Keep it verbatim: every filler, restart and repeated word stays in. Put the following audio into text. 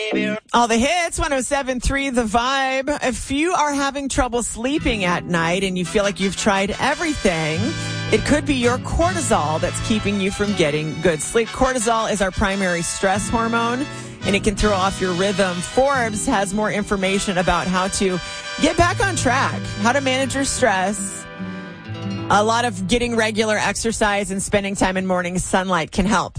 All the hits, one oh seven point three The Vibe. If you are having trouble sleeping at night and you feel like you've tried everything, it could be your cortisol that's keeping you from getting good sleep. Cortisol is our primary stress hormone, and it can throw off your rhythm. Forbes has more information about how to get back on track, how to manage your stress. A lot of getting regular exercise and spending time in morning sunlight can help.